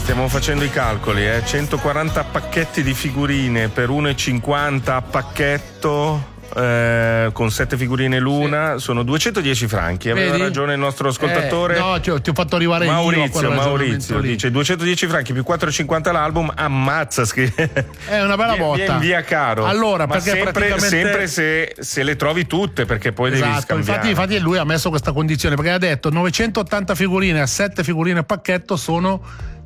Stiamo facendo i calcoli, 140 pacchetti di figurine per 1,50 a pacchetto. Con 7 figurine l'una, sono 210 franchi. Aveva ragione il nostro ascoltatore. No, ti ho fatto arrivare Maurizio dice 210 franchi più 4,50 l'album, ammazza, scrive. È una bella botta. Via caro. Allora, ma perché sempre se le trovi tutte, perché poi devi scambiare. Infatti lui ha messo questa condizione, perché ha detto 980 figurine a 7 figurine a pacchetto sono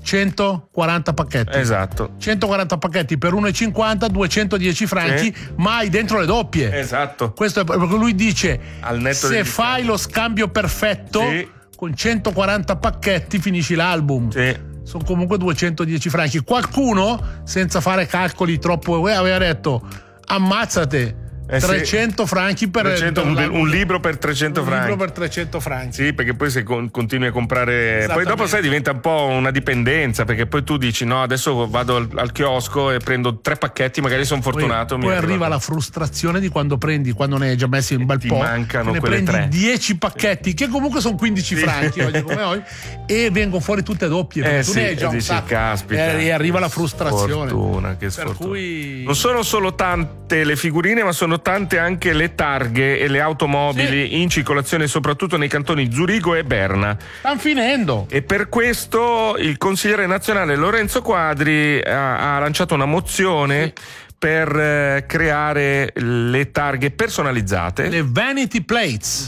140 pacchetti. Esatto. 140 pacchetti per 1,50, 210 franchi, mai dentro le doppie. Esatto. Questo è perché lui dice: se fai scambi. lo scambio perfetto, con 140 pacchetti finisci l'album. Sono comunque 210 franchi. Qualcuno, senza fare calcoli troppo, aveva detto: ammazzate. 300 franchi per un libro per 300 franchi. Un libro per 300 franchi. Sì, perché poi se continui a comprare, poi dopo sai diventa un po' una dipendenza, perché poi tu dici no, adesso vado al chiosco e prendo 3 pacchetti, magari sono fortunato. Poi arriva la frustrazione di quando ne hai già messi un bel po', mancano ne quelle prendi 3. 10 pacchetti che comunque sono 15 franchi oggi come oggi, e vengono fuori tutte doppie, perché tu ne hai già un sacco. Caspita, e arriva la frustrazione. Che per cui non sono solo tante le figurine, ma sono tante anche le targhe e le automobili in circolazione soprattutto nei cantoni Zurigo e Berna. Stanno finendo. E per questo il consigliere nazionale Lorenzo Quadri ha lanciato una mozione per creare le targhe personalizzate, le vanity plates,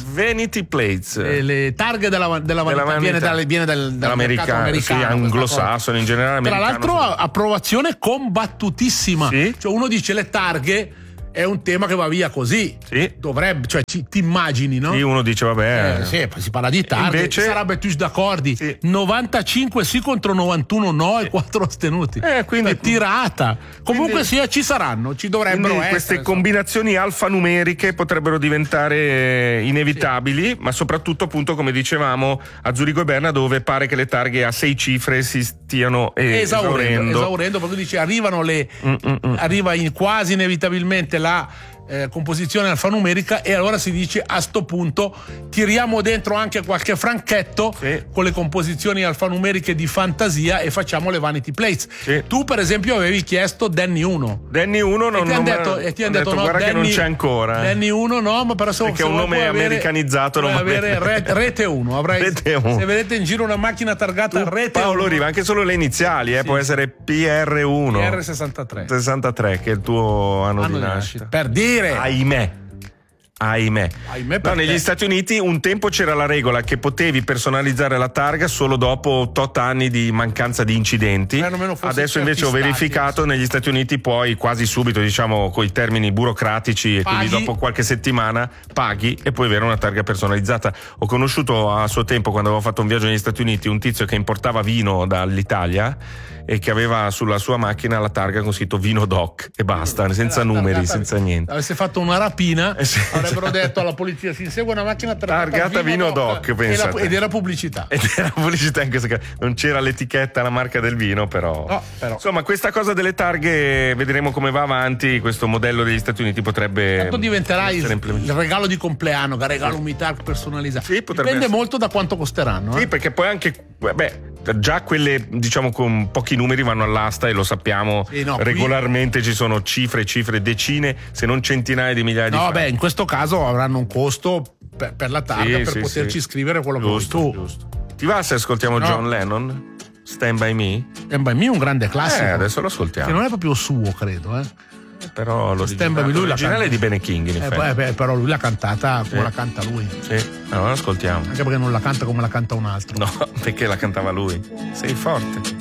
le targhe della vanità, viene dall'americano, sì, anglosassone in generale. Tra l'altro approvazione combattutissima. Cioè uno dice le targhe è un tema che va via così. Dovrebbe, cioè ti immagini, no? Sì, uno dice vabbè. Si parla di targhe, invece sarebbe tutti d'accordi. 95 sì contro 91 no e 4 astenuti. Quindi tirata. Comunque sia, ci saranno, ci dovrebbero essere. Queste combinazioni alfanumeriche potrebbero diventare inevitabili, ma soprattutto appunto come dicevamo a Zurigo e Berna, dove pare che le targhe a 6 cifre si stiano esaurendo, perché dice arriva quasi inevitabilmente la composizione alfanumerica, e allora si dice a sto punto tiriamo dentro anche qualche franchetto con le composizioni alfanumeriche di fantasia e facciamo le vanity plates. Tu per esempio avevi chiesto Danny 1 non ti hanno detto no, guarda Danny, che non c'è ancora Danny 1 no, ma però perché è un nome americanizzato, non avere Rete 1 Rete 1. Se vedete in giro una macchina targata Rete Paolo 1, Riva, anche solo le iniziali può essere PR1 63 che è il tuo anno di nascita, per dire. Ahimè. No, negli Stati Uniti un tempo c'era la regola che potevi personalizzare la targa solo dopo 8 anni di mancanza di incidenti. Adesso invece ho verificato, negli Stati Uniti puoi quasi subito, diciamo coi termini burocratici, e quindi dopo qualche settimana paghi e puoi avere una targa personalizzata. Ho conosciuto a suo tempo, quando avevo fatto un viaggio negli Stati Uniti, un tizio che importava vino dall'Italia e che aveva sulla sua macchina la targa con scritto Vino Doc e basta, senza numeri, senza niente. Avesse fatto una rapina, avrebbero detto alla polizia: si insegue una macchina targata Vino Doc, ed era pubblicità. Anche se non c'era l'etichetta, la marca del vino, però. Insomma, questa cosa delle targhe vedremo come va avanti. Questo modello degli Stati Uniti potrebbe. Tanto diventerà il regalo di compleanno, che regalo un targa personalizzato. Dipende molto da quanto costeranno. Sì, perché poi anche già quelle diciamo con pochi numeri vanno all'asta, e lo sappiamo, regolarmente ci sono cifre, decine, se non centinaia di migliaia di franchi. In questo caso avranno un costo per la targa, per poterci scrivere quello che vuoi tu. Giusto. Ti va se ascoltiamo John Lennon? Stand By Me? Stand By Me è un grande classico. Adesso lo ascoltiamo. Che non è proprio suo, credo, però l'originale è di Bene King, in effetti. Però lui l'ha cantata come la canta lui. Allora ascoltiamo. Anche perché non la canta come la canta un altro. No, perché la cantava lui. Sei forte.